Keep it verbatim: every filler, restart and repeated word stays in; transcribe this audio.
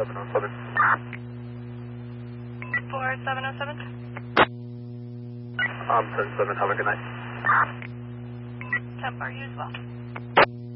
seven oh seven. four seven oh seven. Um, ten seven, have a good night. Temp, are you as well?